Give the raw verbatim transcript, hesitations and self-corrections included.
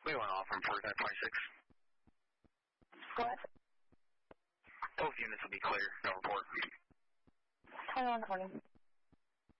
We went off from forty-five twenty-six. What? Both units will be clear. No report. twenty-one twenty.